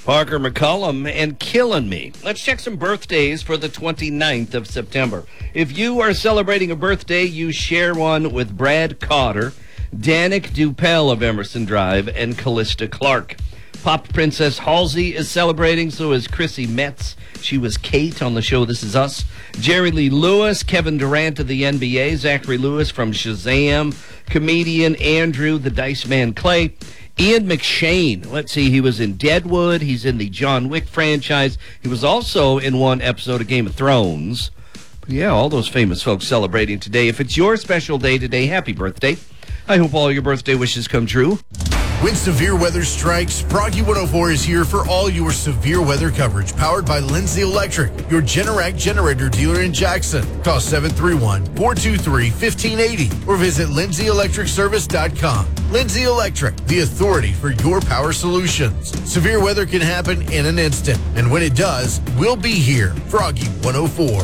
Parker McCollum and Killing Me. Let's check some birthdays for the 29th of September. If you are celebrating a birthday, you share one with Brad Cotter, Danik Dupel of Emerson Drive, and Callista Clark. Pop Princess Halsey is celebrating, so is Chrissy Metz. She was Kate on the show This Is Us. Jerry Lee Lewis, Kevin Durant of the NBA, Zachary Lewis from Shazam, comedian Andrew the Dice Man Clay, Ian McShane. Let's see, he was in Deadwood. He's in the John Wick franchise. He was also in one episode of Game of Thrones. But yeah, all those famous folks celebrating today. If it's your special day today, happy birthday. I hope all your birthday wishes come true. When severe weather strikes, Froggy 104 is here for all your severe weather coverage. Powered by Lindsay Electric, your Generac generator dealer in Jackson. Call 731-423-1580 or visit lindsay-electricservice.com. Lindsay Electric, the authority for your power solutions. Severe weather can happen in an instant, and when it does, we'll be here. Froggy 104.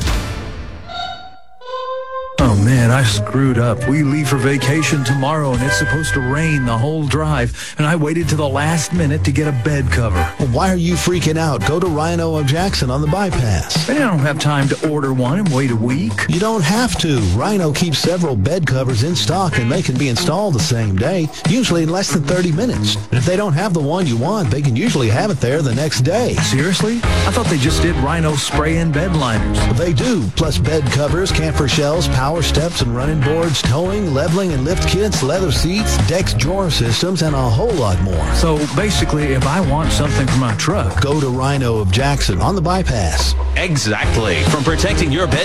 Oh, man, I screwed up. We leave for vacation tomorrow, and it's supposed to rain the whole drive, and I waited to the last minute to get a bed cover. Well, why are you freaking out? Go to Rhino of Jackson on the bypass. I don't have time to order one and wait a week. You don't have to. Rhino keeps several bed covers in stock, and they can be installed the same day, usually in less than 30 minutes. And if they don't have the one you want, they can usually have it there the next day. Seriously? I thought they just did Rhino spray and bed liners. They do, plus bed covers, camper shells, power steps and running boards, towing, leveling and lift kits, leather seats, decks, drawer systems, and a whole lot more. So basically, if I want something for my truck, go to Rhino of Jackson on the bypass. Exactly. From protecting your bed